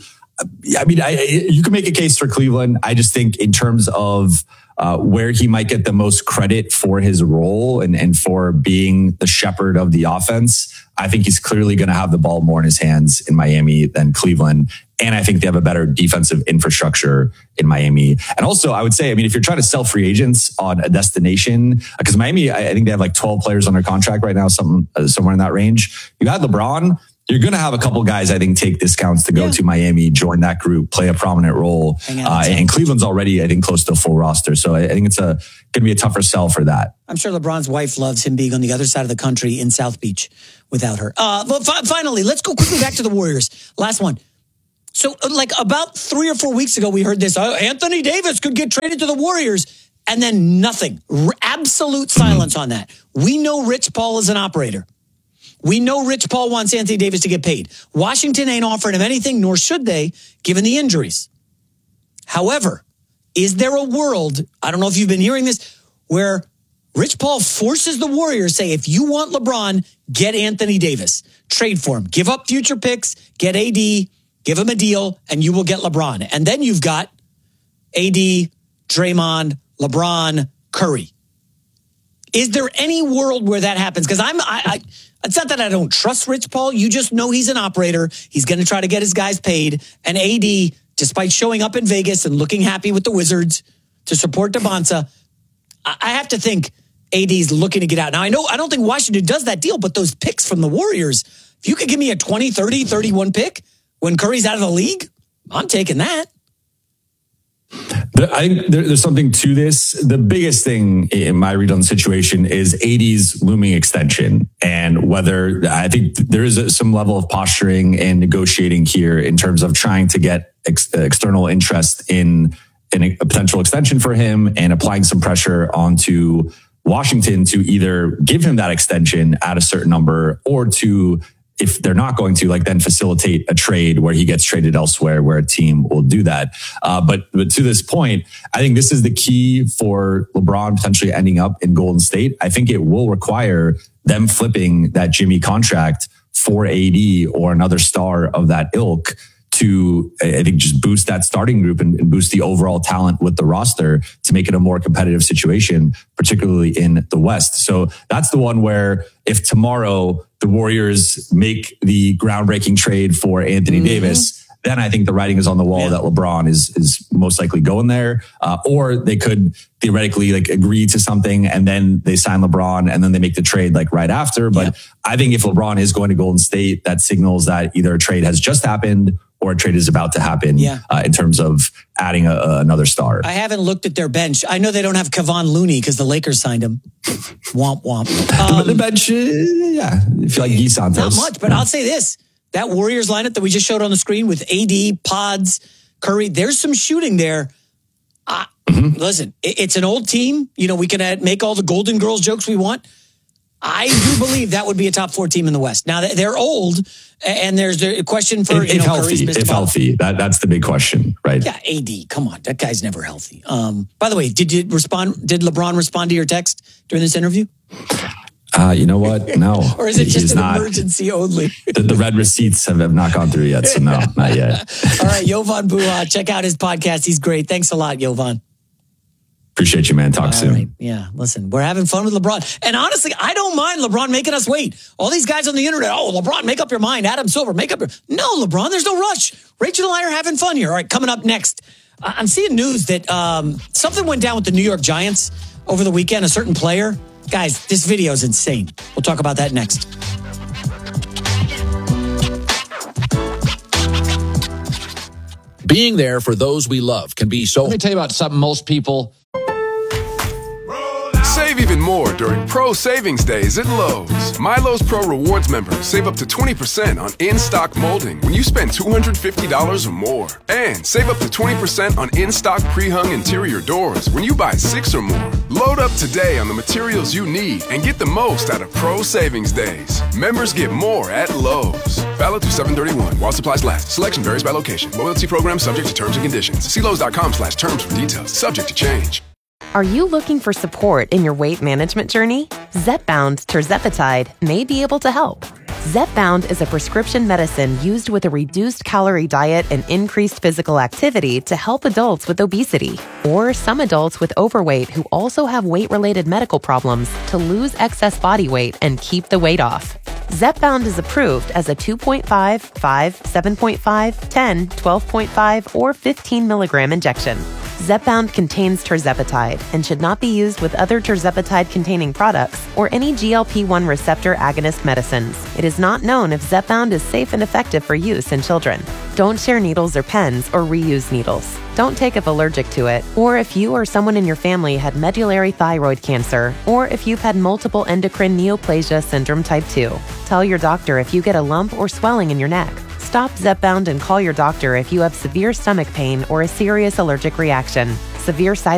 can make a case for Cleveland. I just think in terms of where he might get the most credit for his role and for being the shepherd of the offense, I think he's clearly going to have the ball more in his hands in Miami than Cleveland. And I think they have a better defensive infrastructure in Miami. And also, I would say, if you're trying to sell free agents on a destination, because Miami, I think they have like 12 players under contract right now, somewhere in that range. You had LeBron. You're going to have a couple guys, I think, take discounts to go to Miami, join that group, play a prominent role. And Cleveland's already, I think, close to a full roster. So I think it's going to be a tougher sell for that. I'm sure LeBron's wife loves him being on the other side of the country in South Beach without her. But finally, let's go quickly back to the Warriors. Last one. So about 3 or 4 weeks ago, we heard this. Anthony Davis could get traded to the Warriors. And then nothing. Absolute silence on that. We know Rich Paul is an operator. We know Rich Paul wants Anthony Davis to get paid. Washington ain't offering him anything, nor should they, given the injuries. However, is there a world, I don't know if you've been hearing this, where Rich Paul forces the Warriors, say, if you want LeBron, get Anthony Davis. Trade for him. Give up future picks, get AD, give him a deal, and you will get LeBron. And then you've got AD, Draymond, LeBron, Curry. Is there any world where that happens? Because it's not that I don't trust Rich Paul. You just know he's an operator. He's going to try to get his guys paid. And AD, despite showing up in Vegas and looking happy with the Wizards to support DeBonsa, I have to think AD's looking to get out. Now, I don't think Washington does that deal, but those picks from the Warriors, if you could give me a 20, 30, 31 pick when Curry's out of the league, I'm taking that. I think there's something to this. The biggest thing in my read on the situation is AD's looming extension, and whether I think there is some level of posturing and negotiating here in terms of trying to get external interest in a potential extension for him and applying some pressure onto Washington to either give him that extension at a certain number or to, if they're not going to, then facilitate a trade where he gets traded elsewhere where a team will do that. But to this point, I think this is the key for LeBron potentially ending up in Golden State. I think it will require them flipping that Jimmy contract for AD or another star of that ilk to, I think, just boost that starting group and boost the overall talent with the roster to make it a more competitive situation, particularly in the West. So that's the one where if tomorrow the Warriors make the groundbreaking trade for Anthony Davis, then I think the writing is on the wall that LeBron is most likely going there. Or they could theoretically agree to something and then they sign LeBron and then they make the trade right after. But I think if LeBron is going to Golden State, that signals that either a trade has just happened or a trade is about to happen in terms of adding another star. I haven't looked at their bench. I know they don't have Kevon Looney because the Lakers signed him. Womp womp. The bench, if you like Guy Santos. Not much, but I'll say this. That Warriors lineup that we just showed on the screen with AD, Pods, Curry, there's some shooting there. Listen, it's an old team. We can make all the Golden Girls jokes we want. I do believe that would be a top 4 team in the West. Now, they're old, and there's a question for if healthy. That's the big question, right? Yeah, AD, come on, that guy's never healthy. By the way, did LeBron respond to your text during this interview? You know what? No. Or is it just an emergency only? The red receipts have not gone through yet, so no, not yet. All right, Jovan Buha, check out his podcast. He's great. Thanks a lot, Jovan. Appreciate you, man. Talk soon. Right. Yeah, listen, we're having fun with LeBron. And honestly, I don't mind LeBron making us wait. All these guys on the internet, LeBron, make up your mind. Adam Silver, make up your... No, LeBron, there's no rush. Rachel and I are having fun here. All right, coming up next, I'm seeing news that something went down with the New York Giants over the weekend, a certain player. Guys, this video is insane. We'll talk about that next. Being there for those we love can be so... Let me tell you about something most people... Save even more during Pro Savings Days at Lowe's. My Lowe's Pro Rewards members save up to 20% on in-stock molding when you spend $250 or more. And save up to 20% on in-stock pre-hung interior doors when you buy 6 or more. Load up today on the materials you need and get the most out of Pro Savings Days. Members get more at Lowe's. Valid through 7/31 while supplies last. Selection varies by location. Loyalty program subject to terms and conditions. See Lowe's.com/terms for details. Subject to change. Are you looking for support in your weight management journey? Zepbound Tirzepatide may be able to help. Zepbound is a prescription medicine used with a reduced calorie diet and increased physical activity to help adults with obesity or some adults with overweight who also have weight-related medical problems to lose excess body weight and keep the weight off. Zepbound is approved as a 2.5, 5, 7.5, 10, 12.5, or 15 milligram injection. Zepbound contains tirzepatide and should not be used with other tirzepatide-containing products or any GLP-1 receptor agonist medicines. It is not known if Zepbound is safe and effective for use in children. Don't share needles or pens or reuse needles. Don't take if allergic to it, or if you or someone in your family had medullary thyroid cancer, or if you've had multiple endocrine neoplasia syndrome type 2. Tell your doctor if you get a lump or swelling in your neck. Stop Zepbound and call your doctor if you have severe stomach pain or a serious allergic reaction. Severe side